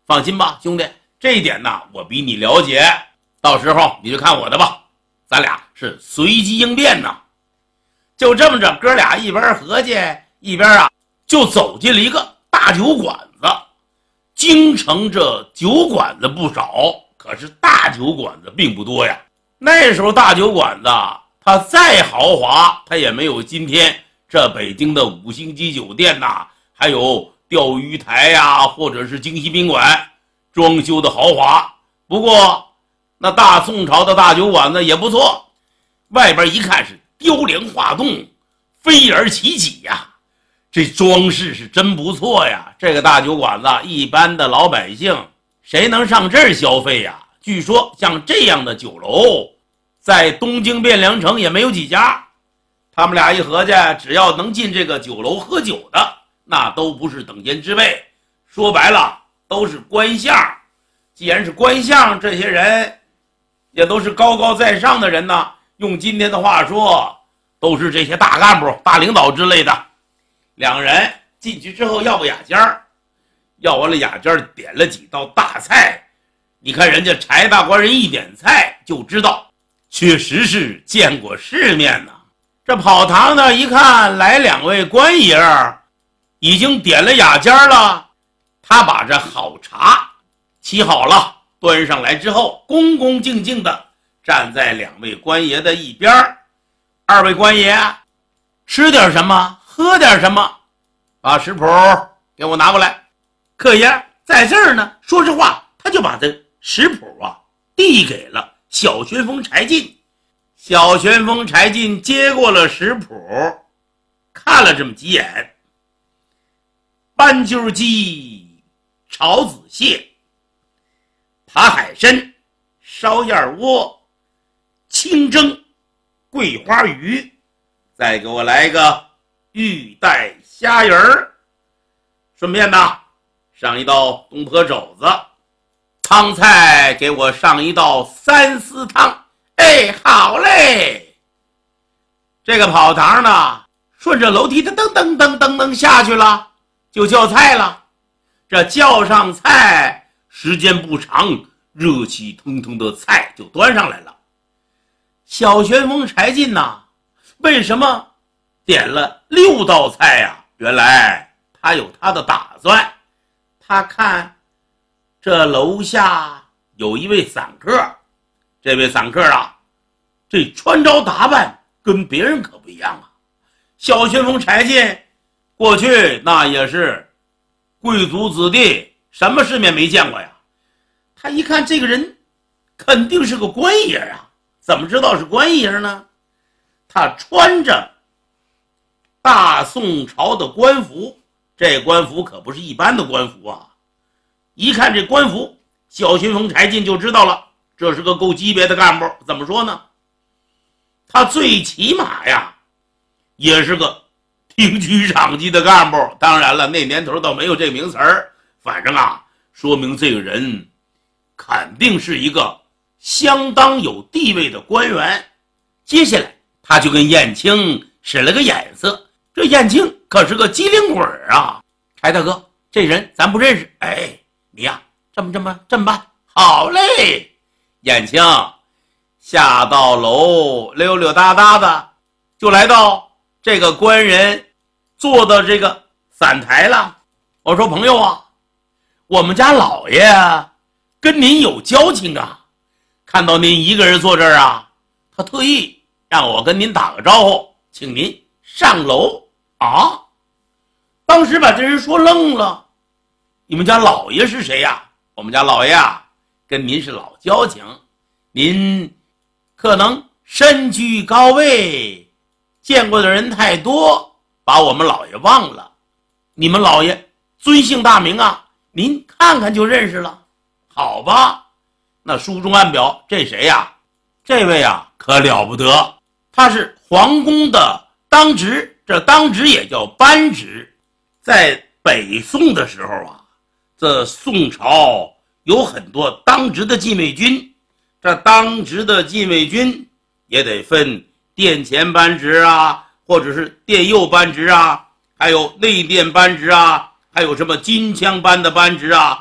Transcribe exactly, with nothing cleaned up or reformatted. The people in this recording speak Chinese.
放心吧，兄弟，这一点呢，我比你了解，到时候你就看我的吧，咱俩是随机应变呢。就这么着，哥俩一边合计一边啊，就走进了一个大酒馆子。京城这酒馆子不少，可是大酒馆子并不多呀。那时候大酒馆子它再豪华，它也没有今天这北京的五星级酒店呐、啊，还有钓鱼台呀、啊，或者是京西宾馆装修的豪华。不过那大宋朝的大酒馆子也不错，外边一看是雕梁画栋，飞而齐起呀，这装饰是真不错呀。这个大酒馆子一般的老百姓谁能上这儿消费呀？据说像这样的酒楼在东京汴梁城也没有几家。他们俩一合计，只要能进这个酒楼喝酒的，那都不是等闲之辈，说白了都是官相。既然是官相，这些人也都是高高在上的人呢，用今天的话说，都是这些大干部大领导之类的。两人进去之后要个雅间儿，要完了雅间儿，点了几道大菜。你看人家柴大官人一点菜就知道确实是见过世面呢。这跑堂呢一看来两位官爷已经点了雅间了，他把这好茶沏好了端上来之后，恭恭敬敬的站在两位官爷的一边。二位官爷吃点什么喝点什么，把食谱给我拿过来。客爷在这儿呢，说实话他就把这食谱啊递给了小旋风柴进。小旋风柴进接过了食谱，看了这么几眼，斑鸠鸡、炒子蟹、扒海参、烧燕窝、清蒸桂花鱼，再给我来个玉带虾仁儿，顺便呢上一道东坡肘子，汤菜给我上一道三丝汤。哎，好嘞！这个跑堂呢，顺着楼梯的噔噔噔噔噔下去了，就叫菜了。这叫上菜，时间不长，热气腾腾的菜就端上来了。小旋风柴进呐，为什么点了六道菜呀、啊？原来他有他的打算。他看这楼下有一位散客。这位散客啊，这穿着打扮跟别人可不一样啊。小旋风柴进过去那也是贵族子弟，什么世面没见过呀。他一看这个人肯定是个官爷啊，怎么知道是官爷呢？他穿着大宋朝的官服，这官服可不是一般的官服啊。一看这官服，小旋风柴进就知道了，这是个够级别的干部。怎么说呢？他最起码呀也是个厅区长级的干部。当然了，那年头倒没有这名词儿，反正啊说明这个人肯定是一个相当有地位的官员。接下来他就跟燕青使了个眼色，这燕青可是个机灵鬼啊。柴大哥，这人咱不认识，哎，你呀这么这么这么办？好嘞。燕青下到楼，溜溜达达的就来到这个官人坐的这个散台了。我说朋友啊，我们家老爷跟您有交情啊，看到您一个人坐这儿啊，他特意让我跟您打个招呼，请您上楼啊。当时把这人说愣了，你们家老爷是谁呀？我们家老爷啊跟您是老交情，您可能身居高位，见过的人太多，把我们老爷忘了。你们老爷尊姓大名啊？您看看就认识了。好吧，那书中暗表，这谁呀？这位啊可了不得，他是皇宫的当值，这当值也叫班值。在北宋的时候啊，这宋朝有很多当值的禁卫军，这当值的禁卫军也得分殿前班值啊，或者是殿右班值啊，还有内殿班值啊，还有什么金枪班的班值啊，